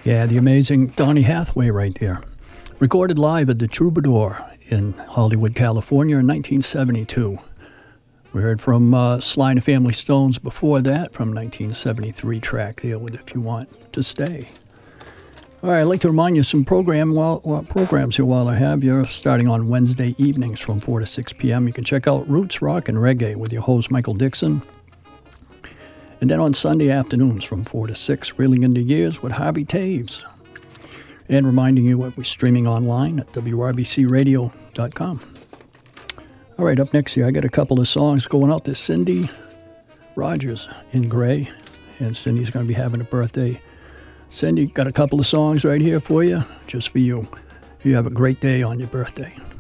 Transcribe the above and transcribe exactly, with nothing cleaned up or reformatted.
Yeah, the amazing Donny Hathaway right there. Recorded live at the Troubadour in Hollywood, California in nineteen seventy-two. We heard from uh, Sly and the Family Stones before that from nineteen seventy-three track there with If You Want to Stay. All right, I'd like to remind you some program while, while programs here while I have you. Starting on Wednesday evenings from four to six p.m. You can check out Roots, Rock, and Reggae with your host, Michael Dixon. And then on Sunday afternoons from four to six, Reeling in the Years with Harvey Taves. And reminding you that we're streaming online at w r b c radio dot com. All right, up next here, I got a couple of songs going out to Cindy Rogers in Gray. And Cindy's going to be having a birthday. Cindy, got a couple of songs right here for you, just for you. You have a great day on your birthday.